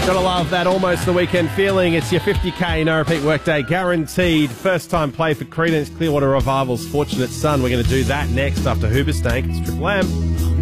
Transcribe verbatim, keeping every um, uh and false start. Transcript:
Gotta love that almost the weekend feeling. It's your fifty K no repeat workday guaranteed. First time play for Creedence Clearwater Revival's Fortunate Son. We're going to do that next after Hoobastank. It's Triple M.